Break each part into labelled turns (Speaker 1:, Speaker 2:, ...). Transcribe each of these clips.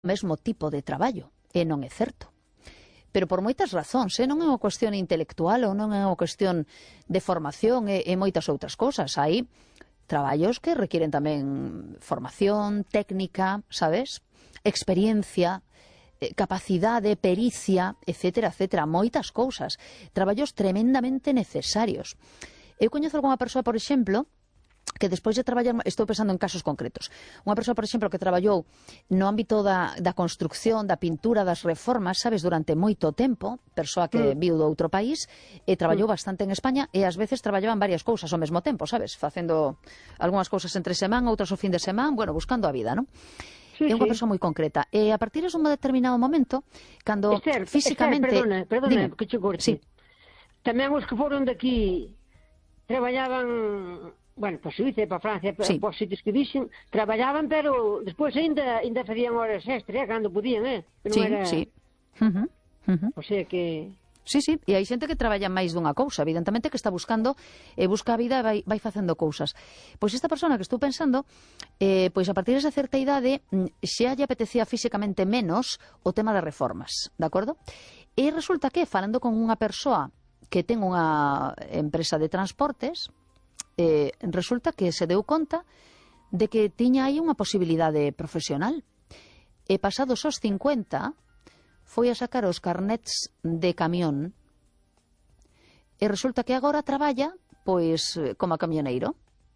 Speaker 1: mesmo tipo de traballo, e non é certo. Pero por moitas razóns, non é unha cuestión intelectual ou non é unha cuestión de formación e moitas outras cousas. Hai traballos que requiren tamén formación, técnica, sabes? Experiencia, capacidade, pericia, etcétera, etcétera, moitas cousas. Traballos tremendamente necesarios. Eu coñezo algunha persoa, por exemplo, que despois de traballar, estou pensando en casos concretos, unha persoa, por exemplo, que traballou no ámbito da construcción, da pintura, das reformas, sabes, durante moito tempo, persoa que viu do outro país, e traballou bastante en España, e ás veces traballaban varias cousas ao mesmo tempo, sabes, facendo algunhas cousas entre semana, outras o fin de semana, bueno, buscando a vida, non?
Speaker 2: Sí,
Speaker 1: É unha persoa moi concreta. E a partir de un determinado momento, cando físicamente...
Speaker 2: Perdona, que che corte.
Speaker 1: Sí.
Speaker 2: Tamén os que foron daqui traballaban, bueno, para Suíza e para Francia, para os sitios que dixen, traballaban, pero despois ainda facían horas extra, cando podían, Que non era...
Speaker 1: Sí.
Speaker 2: O sea que...
Speaker 1: Sí, e hai xente que traballa máis dunha cousa, evidentemente que está buscando, busca a vida e vai facendo cousas. Pois esta persona que estou pensando, pois a partir desa certa idade, xa lle apetecía físicamente menos o tema das reformas, de acordo? E resulta que, falando con unha persoa que ten unha empresa de transportes, resulta que se deu conta de que tiña aí unha posibilidade profesional. E pasados os 50, foi a sacar os carnets de camión e resulta que agora traballa, pois, como camioneiro.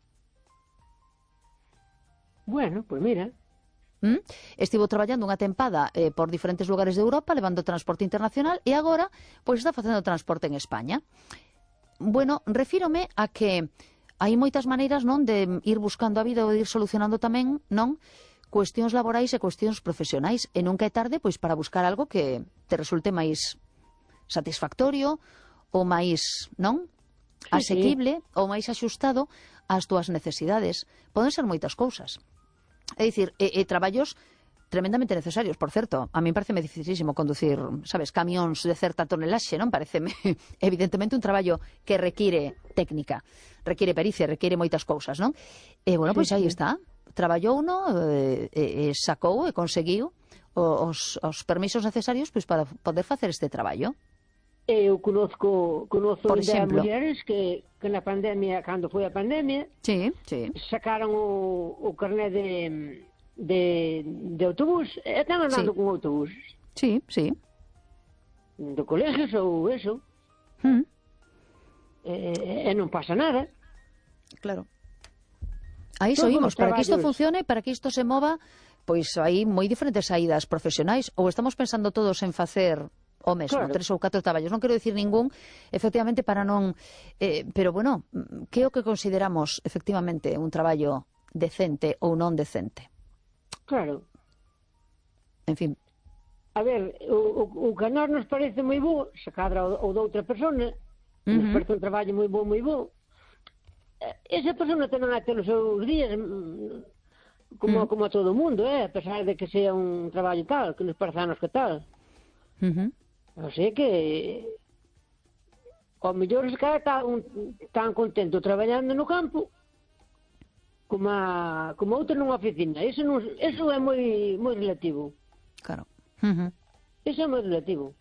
Speaker 2: Bueno, pois mira.
Speaker 1: Estivo traballando unha tempada por diferentes lugares de Europa, levando transporte internacional, e agora, pois, está facendo transporte en España. Bueno, refírome a que hai moitas maneiras, non, de ir buscando a vida ou de ir solucionando tamén, non, cuestións laborais e cuestións profesionais, e nunca é tarde pois para buscar algo que te resulte máis satisfactorio ou máis, non, asequible ou máis axustado ás túas necesidades. Poden ser moitas cousas. É dicir, traballos tremendamente necesarios, por certo. A mí pareceme dificilísimo conducir, sabes, camións de certa tonelaxe, non? Pareceme evidentemente un traballo que require técnica, require pericia, require moitas cousas, non? E, bueno, pois aí está. Traballou sacou e conseguiu os permisos necesarios pois para poder facer este traballo.
Speaker 2: Eu conozco
Speaker 1: por exemplo,
Speaker 2: mulleres que na pandemia, cando foi a pandemia, sacaron o carné de autobús, e están andando con autobús.
Speaker 1: Sí.
Speaker 2: De colegios ou eso. E non pasa nada.
Speaker 1: Claro. Aí soímos, para que isto funcione, para que isto se mova, pois hai moi diferentes saídas profesionais, ou estamos pensando todos en facer o mesmo, 3 ou 4 traballos. Non quero dicir ningún, efectivamente, para non... pero, bueno, que é o que consideramos, efectivamente, un traballo decente ou non decente?
Speaker 2: Claro.
Speaker 1: En fin.
Speaker 2: A ver, o que a nós nos parece moi bo, se cadra ou de outra persona, nos parece un traballo moi bo, esa persona ten a ter os seus días como a todo o mundo, a pesar de que sea un traballo tal, que nos parece anos que tal. O sea que ao mellor se cara tan contento traballando no campo como outro nunha oficina. Eso é moi relativo.
Speaker 1: Claro.
Speaker 2: Eso é moi relativo.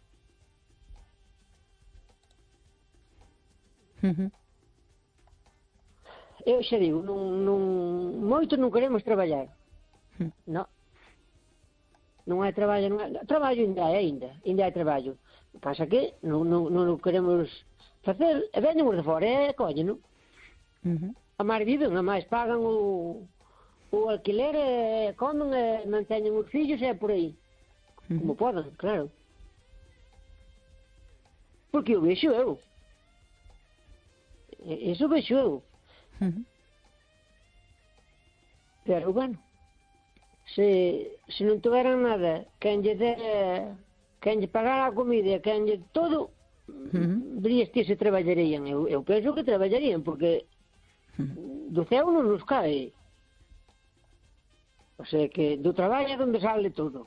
Speaker 2: Eu xa digo, moito non queremos traballar. Non hai traballo, traballo ainda hai traballo. Pasa que non queremos facer, e veñen os de fora, colle, non? A máis viven, a máis pagan o alquiler, comen, manteñen os fillos, e por aí. Como poden, claro. Porque o vexo eu. Eso vexo eu. Pero, bueno, se non tuveran nada, quen lle pagara a comida, quen lle todo, verías que se traballarían. Eu penso que traballarían, porque do céu non nos cae. O sea, que do traballo é onde sale todo.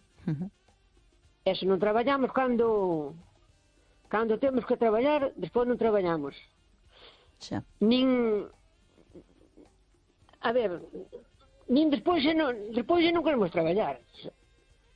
Speaker 2: E se non traballamos cando temos que traballar, despois non traballamos. Nin despois non queremos traballar.